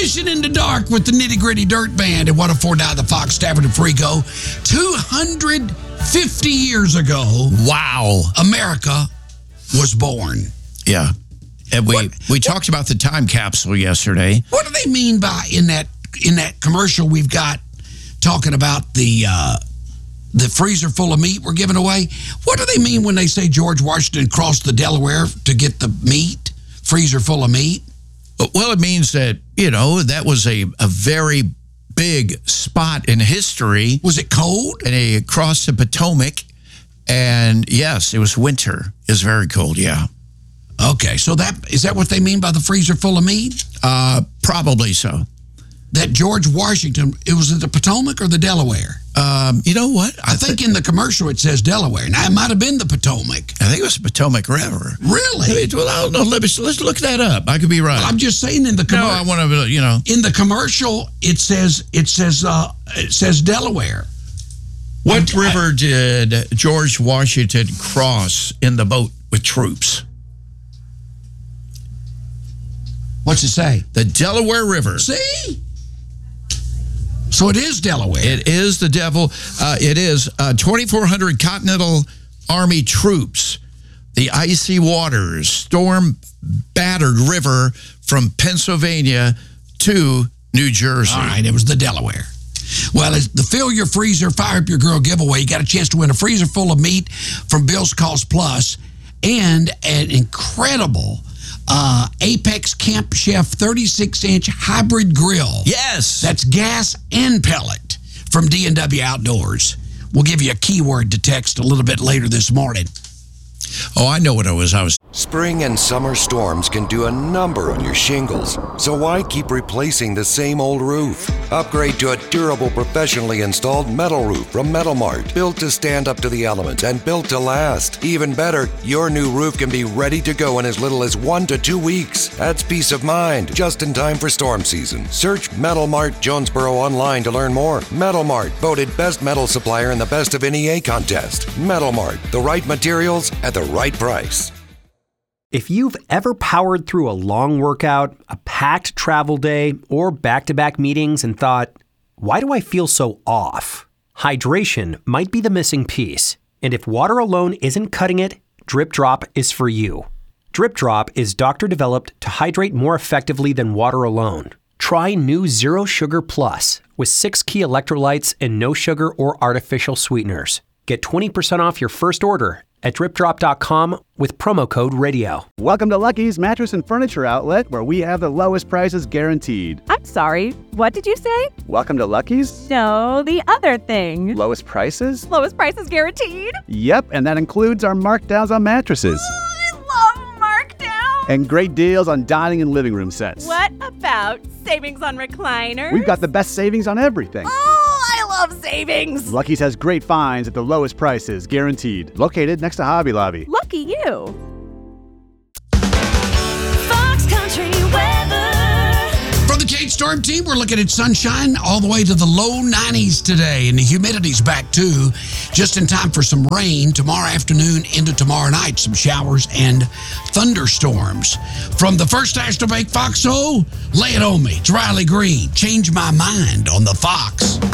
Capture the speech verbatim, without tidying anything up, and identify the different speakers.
Speaker 1: Fishing in the Dark with the Nitty Gritty Dirt Band at one oh four point nine The Fox, Stafford and Frigo. two hundred fifty years ago,
Speaker 2: wow,
Speaker 1: America was born.
Speaker 2: Yeah. And we,
Speaker 1: What-
Speaker 2: we talked about the time capsule yesterday.
Speaker 1: What do they mean by in that in that commercial we've got talking about the uh, the freezer full of meat we're giving away? What do they mean when they say George Washington crossed the Delaware to get the meat, freezer full of meat?
Speaker 2: Well, it means that, you know, that was a, a very big spot in history.
Speaker 1: Was it cold?
Speaker 2: And he crossed the Potomac. And yes, it was winter. It was very cold, yeah.
Speaker 1: Okay, so that is that what they mean by the freezer full of meat?
Speaker 2: Uh, probably so.
Speaker 1: That George Washington, it was it the Potomac or the Delaware?
Speaker 2: Um, you know what?
Speaker 1: I, I think in the commercial it says Delaware. Now, it might have been the Potomac.
Speaker 2: I think it was the Potomac River.
Speaker 1: Really?
Speaker 2: Well, I don't know. Let's, let's look that up. I could be right.
Speaker 1: Well, I'm just saying in the
Speaker 2: no,
Speaker 1: commercial.
Speaker 2: I want to, you know.
Speaker 1: In the commercial, it says it says uh, it says Delaware.
Speaker 2: What
Speaker 1: I'm,
Speaker 2: river
Speaker 1: I,
Speaker 2: did George Washington cross in the boat with troops?
Speaker 1: What's it say?
Speaker 2: The Delaware River.
Speaker 1: See? So it is Delaware.
Speaker 2: It is the devil. Uh, it is uh, twenty-four hundred Continental Army troops. The icy waters, storm-battered river from Pennsylvania to New Jersey.
Speaker 1: All right, it was the Delaware. Well, it's the Fill Your Freezer, Fire Up Your Girl giveaway. You got a chance to win a freezer full of meat from Bill's Cost Plus and an incredible uh, Apex Camp Chef thirty-six inch hybrid grill.
Speaker 2: Yes.
Speaker 1: That's gas and pellet from D and W Outdoors. We'll give you a keyword to text a little bit later this morning.
Speaker 2: Oh, I know what it was. I was.
Speaker 3: Spring and summer storms can do a number on your shingles, so why keep replacing the same old roof? Upgrade to a durable, professionally installed metal roof from Metal Mart, built to stand up to the elements and built to last. Even better, your new roof can be ready to go in as little as one to two weeks. That's peace of mind, just in time for storm season. Search Metal Mart Jonesboro online to learn more. Metal Mart, voted best metal supplier in the Best of N E A contest. Metal Mart, the right materials at the right price.
Speaker 4: If you've ever powered through a long workout, a packed travel day, or back-to-back meetings and thought, why do I feel so off? Hydration might be the missing piece. And if water alone isn't cutting it, Drip Drop is for you. Drip Drop is doctor-developed to hydrate more effectively than water alone. Try new Zero Sugar Plus with six key electrolytes and no sugar or artificial sweeteners. Get twenty percent off your first order at drip drop dot com with promo code radio.
Speaker 5: Welcome to Lucky's Mattress and Furniture Outlet, where we have the lowest prices guaranteed.
Speaker 6: I'm sorry, what did you say?
Speaker 5: Welcome to Lucky's?
Speaker 6: No, the other thing.
Speaker 5: Lowest prices?
Speaker 6: Lowest prices guaranteed?
Speaker 5: Yep, and that includes our markdowns on mattresses.
Speaker 6: I love markdown.
Speaker 5: And great deals on dining and living room sets.
Speaker 6: What about savings on recliners?
Speaker 5: We've got the best savings on everything.
Speaker 6: Oh, I love savings.
Speaker 5: Lucky's has great finds at the lowest prices, guaranteed. Located next to Hobby Lobby.
Speaker 6: Lucky you.
Speaker 7: Fox Country Weather.
Speaker 1: From the Kate Storm team, we're looking at sunshine all the way to the low nineties today, and the humidity's back too, just in time for some rain tomorrow afternoon into tomorrow night, some showers and thunderstorms. From the First National Bank Fox O, lay it on me. It's Riley Green. Change my mind on the Fox.